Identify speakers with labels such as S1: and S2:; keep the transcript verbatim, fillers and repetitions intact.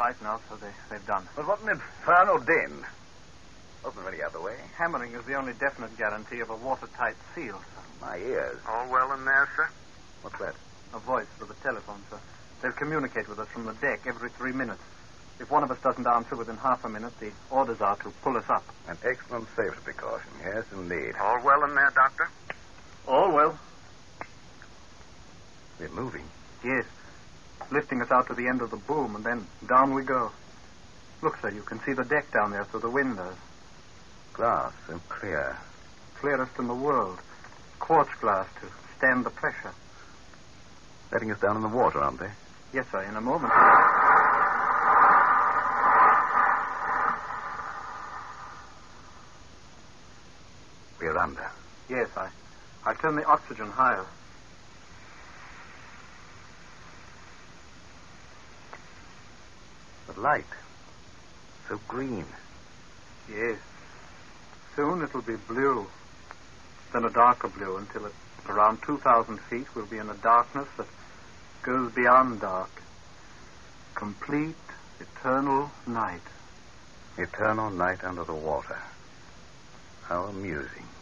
S1: right now, so they, they've done.
S2: But what an infernal din. Wasn't there any other way?
S1: Hammering is the only definite guarantee of a watertight seal, sir.
S2: My ears.
S3: All well in there, sir?
S2: What's that?
S1: A voice for the telephone, sir. They'll communicate with us from the deck every three minutes. If one of us doesn't answer within half a minute, the orders are to pull us up.
S2: An excellent safety precaution. Yes, indeed.
S3: All well in there, Doctor?
S1: All well.
S2: We're moving.
S1: Yes. Lifting us out to the end of the boom, and then down we go. Look, sir, you can see the deck down there through the windows.
S2: Glass and clear.
S1: Clearest in the world. Quartz glass to stand the pressure.
S2: Letting us down in the water, aren't they?
S1: Yes, sir, in a moment.
S2: We're under.
S1: Yes, I, I'll turn the oxygen higher.
S2: The light. So green.
S1: Yes. Soon it'll be blue. Then a darker blue until at around two thousand feet we'll be in a darkness that goes beyond dark. Complete, eternal night.
S2: Eternal night under the water. How amusing.